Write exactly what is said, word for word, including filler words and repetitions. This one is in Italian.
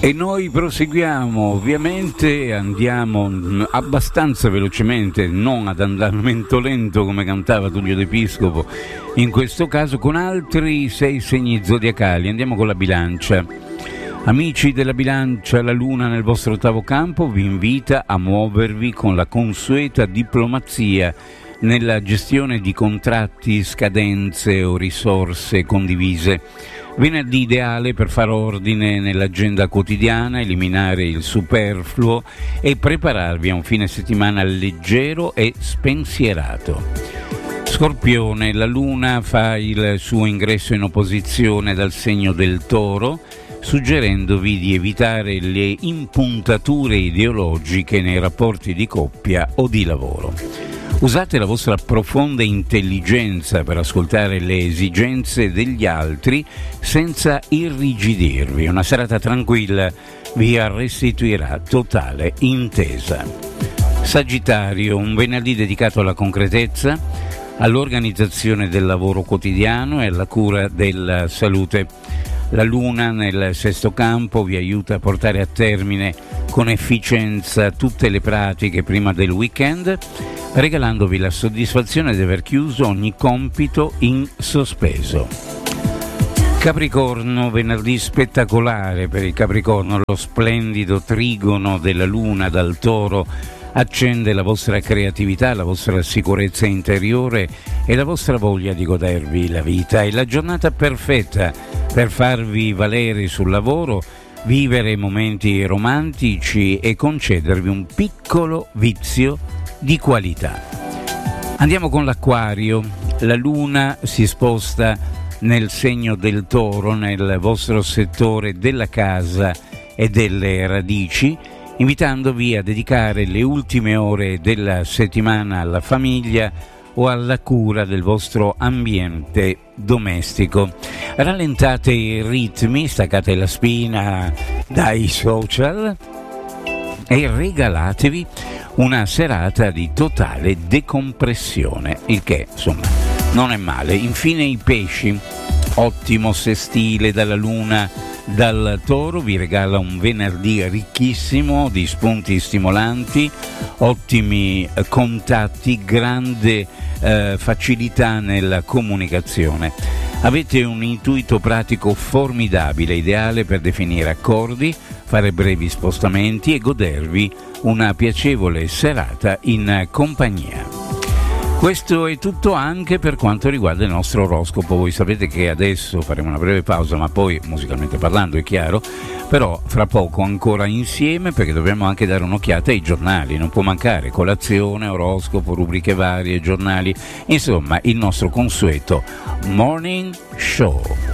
E noi proseguiamo, ovviamente andiamo abbastanza velocemente, non ad andamento lento come cantava Tullio D'Episcopo, in questo caso con altri sei segni zodiacali. Andiamo con la Bilancia. Amici della Bilancia, la Luna nel vostro ottavo campo vi invita a muovervi con la consueta diplomazia nella gestione di contratti, scadenze o risorse condivise. Venerdì ideale per fare ordine nell'agenda quotidiana, eliminare il superfluo e prepararvi a un fine settimana leggero e spensierato. Scorpione, la Luna fa il suo ingresso in opposizione dal segno del Toro, suggerendovi di evitare le impuntature ideologiche nei rapporti di coppia o di lavoro. Usate la vostra profonda intelligenza per ascoltare le esigenze degli altri senza irrigidirvi. Una serata tranquilla vi restituirà totale intesa. Sagittario, un venerdì dedicato alla concretezza, all'organizzazione del lavoro quotidiano e alla cura della salute. La Luna nel sesto campo vi aiuta a portare a termine con efficienza tutte le pratiche prima del weekend, regalandovi la soddisfazione di aver chiuso ogni compito in sospeso. Capricorno, venerdì spettacolare per il Capricorno, lo splendido trigono della Luna dal Toro accende la vostra creatività, la vostra sicurezza interiore e la vostra voglia di godervi la vita. È la giornata perfetta per farvi valere sul lavoro, vivere momenti romantici e concedervi un piccolo vizio di qualità. Andiamo con l'Acquario. La Luna si sposta nel segno del Toro, nel vostro settore della casa e delle radici, invitandovi a dedicare le ultime ore della settimana alla famiglia o alla cura del vostro ambiente domestico. Rallentate i ritmi, staccate la spina dai social e regalatevi una serata di totale decompressione, il che insomma non è male. Infine i Pesci, ottimo sestile dalla Luna dal Toro, vi regala un venerdì ricchissimo di spunti stimolanti, ottimi eh, contatti, grande eh, facilità nella comunicazione. Avete un intuito pratico formidabile, ideale per definire accordi, fare brevi spostamenti e godervi una piacevole serata in compagnia. Questo è tutto anche per quanto riguarda il nostro oroscopo. Voi sapete che adesso faremo una breve pausa, ma poi musicalmente parlando è chiaro, però fra poco ancora insieme, perché dobbiamo anche dare un'occhiata ai giornali, non può mancare colazione, oroscopo, rubriche varie, giornali, insomma il nostro consueto Morning Show.